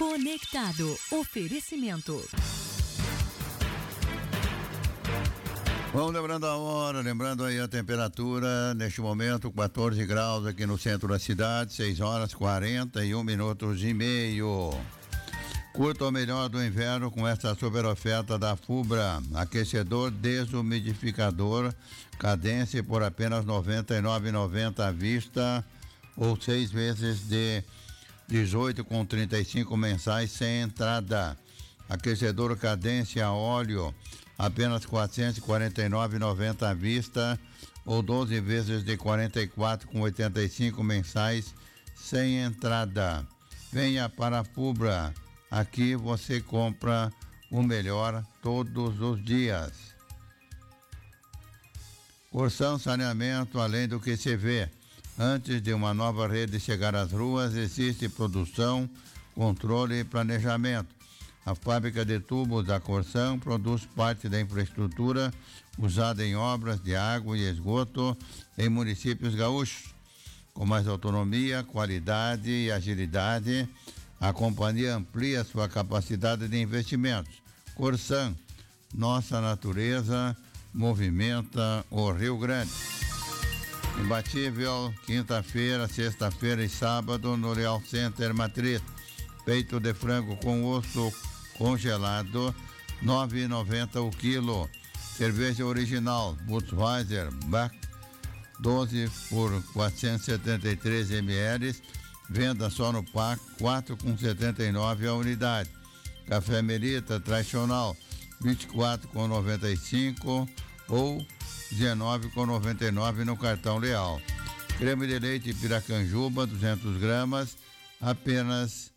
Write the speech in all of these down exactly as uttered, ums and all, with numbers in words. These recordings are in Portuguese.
Conectado. Oferecimento. Vamos lembrando a hora, lembrando aí a temperatura, neste momento quatorze graus aqui no centro da cidade, seis horas quarenta e um minutos e meio. Curta o melhor do inverno com esta super oferta da Fubra. Aquecedor desumidificador Cadence por apenas noventa e nove reais e noventa centavos à vista ou seis vezes de dezoito com trinta e cinco mensais sem entrada. Aquecedor Cadence a óleo apenas quatrocentos e quarenta e nove reais e noventa centavos à vista ou doze vezes de quarenta e quatro com oitenta e cinco mensais sem entrada. Venha para a Fubra. Aqui você compra o melhor todos os dias. Corção Saneamento, além do que se vê. Antes de uma nova rede chegar às ruas, existe produção, controle e planejamento. A fábrica de tubos da Corção produz parte da infraestrutura usada em obras de água e esgoto em municípios gaúchos. Com mais autonomia, qualidade e agilidade, a companhia amplia sua capacidade de investimentos. Corção, nossa natureza movimenta o Rio Grande. Imbatível, quinta-feira, sexta-feira e sábado no Leal Center Matriz. Peito de frango com osso congelado, nove reais e noventa centavos o quilo. Cerveja original, Budweiser, Bach, doze por quatrocentos e setenta e três mililitros. Venda só no P A C, quatro reais e setenta e nove centavos a unidade. Café Merita tradicional, vinte e quatro reais e noventa e cinco centavos ou dezenove reais e noventa e nove centavos no cartão Leal. Creme de leite Piracanjuba, duzentos gramas, apenas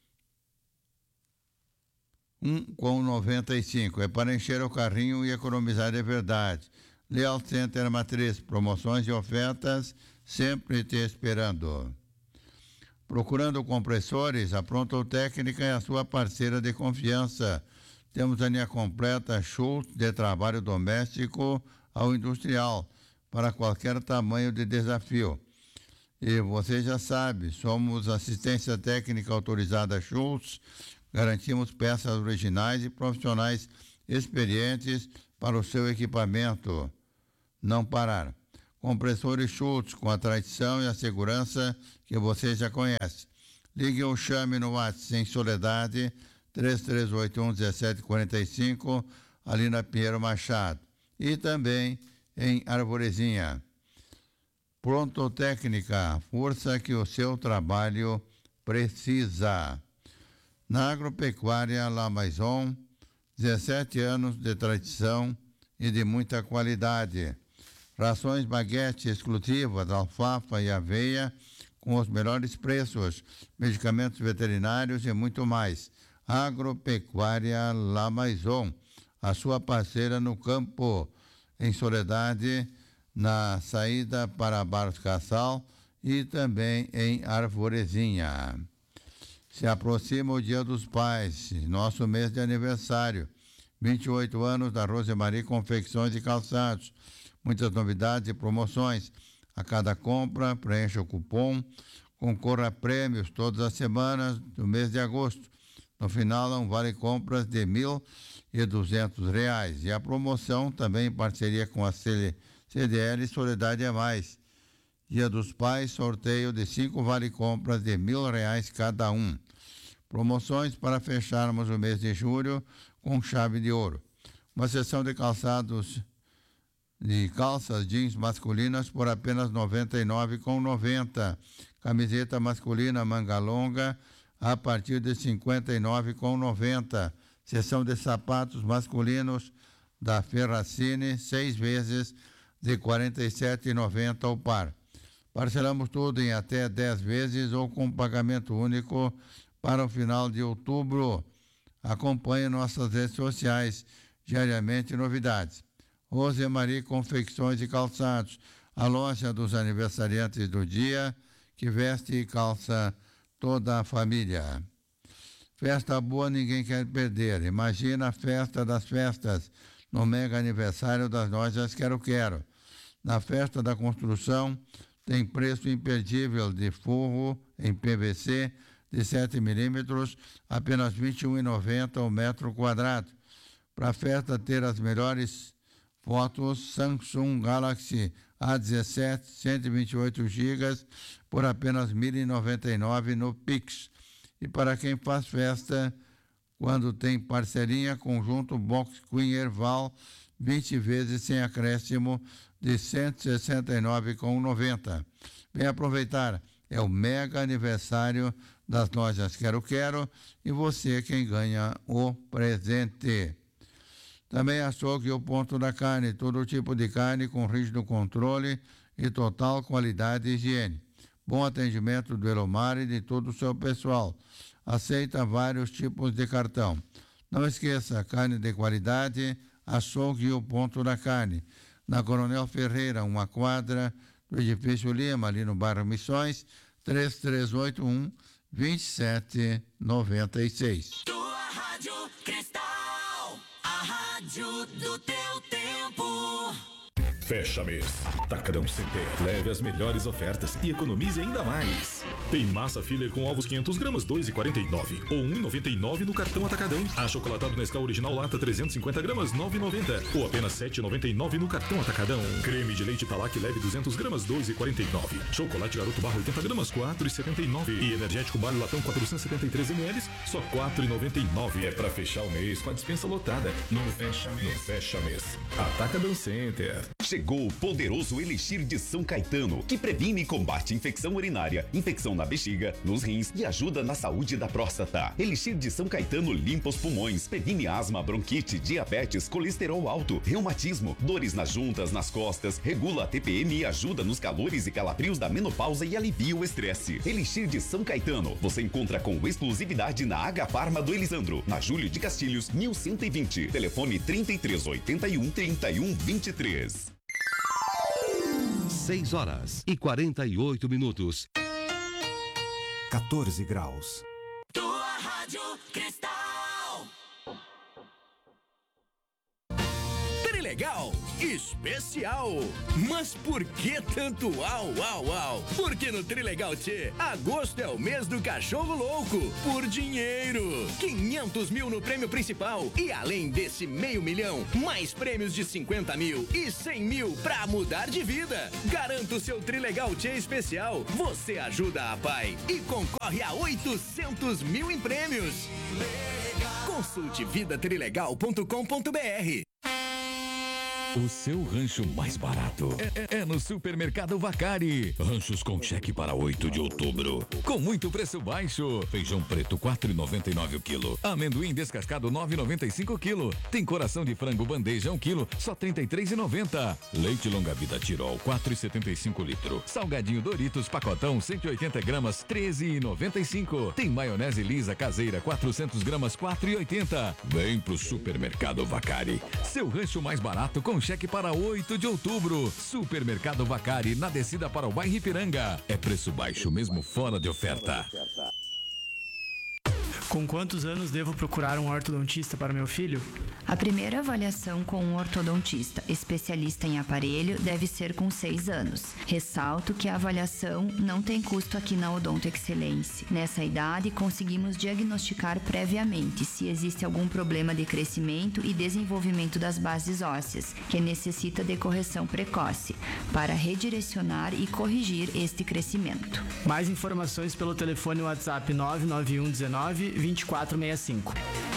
um real e noventa e cinco centavos. É para encher o carrinho e economizar de verdade. Leal Center Matriz, promoções e ofertas sempre te esperando. Procurando compressores, a Pronto Técnica é a sua parceira de confiança. Temos a linha completa Schultz de trabalho doméstico ao industrial, para qualquer tamanho de desafio. E você já sabe, somos assistência técnica autorizada Schultz, garantimos peças originais e profissionais experientes para o seu equipamento não parar. Compressores Schultz com a tradição e a segurança que você já conhece. Ligue ou chame no WhatsApp em Soledade, três três oito um, um sete quatro cinco, ali na Pinheiro Machado. E também em Arvorezinha. Pronto Técnica, força que o seu trabalho precisa. Na Agropecuária La Maison, dezessete anos de tradição e de muita qualidade. Rações baguete exclusivas, alfafa e aveia com os melhores preços, medicamentos veterinários e muito mais. Agropecuária La Maison, a sua parceira no campo, em Soledade, na saída para Barros Cassal e também em Arvorezinha. Se aproxima o Dia dos Pais, nosso mês de aniversário. vinte e oito anos da Rosemarie Confecções e Calçados. Muitas novidades e promoções. A cada compra, preencha o cupom, concorra a prêmios todas as semanas do mês de agosto. No final, um vale compras de mil e duzentos reais. E a promoção também em parceria com a C D L Solidariedade é Mais. Dia dos Pais, sorteio de cinco vale compras de mil reais cada um. Promoções para fecharmos o mês de julho com chave de ouro. Uma seção de calçados de calças jeans masculinas por apenas noventa e nove reais e noventa centavos. Camiseta masculina manga longa a partir de cinquenta e nove reais e noventa centavos. Seção de sapatos masculinos da Ferracini, seis vezes de quarenta e sete reais e noventa centavos ao par. Parcelamos tudo em até dez vezes ou com pagamento único para o final de outubro. Acompanhe nossas redes sociais, diariamente novidades. Rosemarie Confecções e Calçados, a loja dos aniversariantes do dia, que veste e calça toda a família. Festa boa ninguém quer perder. Imagina a festa das festas no mega aniversário das lojas Quero Quero. Na festa da construção tem preço imperdível de forro em P V C de sete milímetros, apenas vinte e um reais e noventa centavos o metro quadrado. Para a festa ter as melhores fotos, Samsung Galaxy A dezessete, cento e vinte e oito gigas, por apenas mil e noventa e nove reais no Pix. E para quem faz festa, quando tem parceria, conjunto Box Queen Erval, vinte vezes sem acréscimo, de cento e sessenta e nove reais e noventa centavos. Vem aproveitar, é o mega aniversário das lojas Quero Quero e você quem ganha o presente. Também açougue o Ponto da Carne, todo tipo de carne com rígido controle e total qualidade e higiene. Bom atendimento do Elomar e de todo o seu pessoal. Aceita vários tipos de cartão. Não esqueça, carne de qualidade, açougue o Ponto da Carne. Na Coronel Ferreira, uma quadra do edifício Lima, ali no bairro Missões, três três oito um, dois sete nove seis. Tua Rádio Cristal, a rádio do teu tempo. Fecha mês. Atacadão Center. Leve as melhores ofertas e economize ainda mais. Tem massa filler com ovos quinhentos gramas, dois reais e quarenta e nove centavos ou um real e noventa e nove centavos no cartão Atacadão. Achocolatado Nescau Original Lata trezentos e cinquenta gramas, nove reais e noventa centavos ou apenas sete reais e noventa e nove centavos no cartão Atacadão. Creme de leite Talac leve duzentas gramas, dois reais e quarenta e nove centavos. Chocolate Garoto Barra oitenta gramas, quatro reais e setenta e nove centavos. E energético Barra Latão quatrocentos e setenta e três mililitros, só quatro reais e noventa e nove centavos. É pra fechar o mês com a dispensa lotada. No fecha mês. No fecha mês. Atacadão Center. Chegou o poderoso Elixir de São Caetano, que previne e combate infecção urinária, infecção na bexiga, nos rins e ajuda na saúde da próstata. Elixir de São Caetano limpa os pulmões, previne asma, bronquite, diabetes, colesterol alto, reumatismo, dores nas juntas, nas costas, regula a T P M e ajuda nos calores e calafrios da menopausa e alivia o estresse. Elixir de São Caetano, você encontra com exclusividade na Agafarma do Elisandro, na Júlio de Castilhos, mil cento e vinte. Telefone trinta e três oitenta e um, trinta e um vinte e três. seis horas e quarenta e oito minutos. quatorze graus. Tua Rádio Cristal. Trilegal especial. Mas por que tanto au, au, au? Porque no Trilegal Tchê, agosto é o mês do cachorro louco. Por dinheiro. quinhentos mil no prêmio principal. E além desse meio milhão, mais prêmios de cinquenta mil e cem mil pra mudar de vida. Garanta o seu Trilegal Tchê especial. Você ajuda a pai e concorre a oitocentos mil em prêmios. Consulte vida trilegal ponto com ponto br. O seu rancho mais barato é, é, é no Supermercado Vacari. Ranchos com cheque para oito de outubro. Com muito preço baixo. Feijão preto quatro reais e noventa e nove o quilo. Amendoim descascado nove reais e noventa e cinco o quilo. Tem coração de frango bandeja um quilo, só trinta e três reais e noventa. Leite longa vida Tirol quatro reais e setenta e cinco litro. Salgadinho Doritos pacotão cento e oitenta gramas treze reais e noventa e cinco. Tem maionese lisa caseira quatrocentas gramas quatro reais e oitenta. Vem pro Supermercado Vacari. Seu rancho mais barato com cheque para oito de outubro. Supermercado Vacari, na descida para o bairro Ipiranga. É preço baixo mesmo fora de oferta. Com quantos anos devo procurar um ortodontista para meu filho? A primeira avaliação com um ortodontista especialista em aparelho deve ser com seis anos. Ressalto que a avaliação não tem custo aqui na Odonto Excelência. Nessa idade, conseguimos diagnosticar previamente se existe algum problema de crescimento e desenvolvimento das bases ósseas, que necessita de correção precoce, para redirecionar e corrigir este crescimento. Mais informações pelo telefone WhatsApp nove nove um um nove, vinte e quatro sessenta e cinco.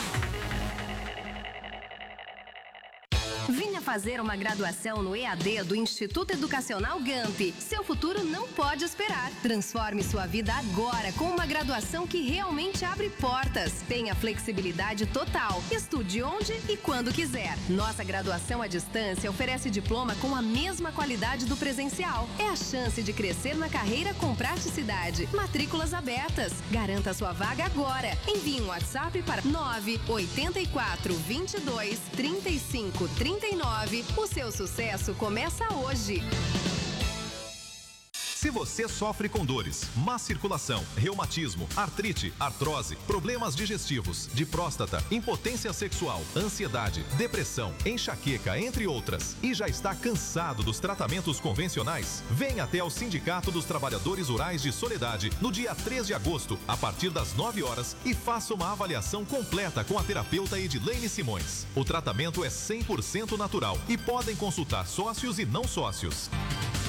Venha fazer uma graduação no E A D do Instituto Educacional Gamp. Seu futuro não pode esperar. Transforme sua vida agora com uma graduação que realmente abre portas. Tenha flexibilidade total. Estude onde e quando quiser. Nossa graduação à distância oferece diploma com a mesma qualidade do presencial. É a chance de crescer na carreira com praticidade. Matrículas abertas. Garanta sua vaga agora. Envie um WhatsApp para nove oito quatro, dois dois, três cinco, três nove. O seu sucesso começa hoje. Se você sofre com dores, má circulação, reumatismo, artrite, artrose, problemas digestivos, de próstata, impotência sexual, ansiedade, depressão, enxaqueca, entre outras, e já está cansado dos tratamentos convencionais, venha até o Sindicato dos Trabalhadores Rurais de Soledade no dia três de agosto, a partir das nove horas, e faça uma avaliação completa com a terapeuta Edilene Simões. O tratamento é cem por cento natural e podem consultar sócios e não sócios.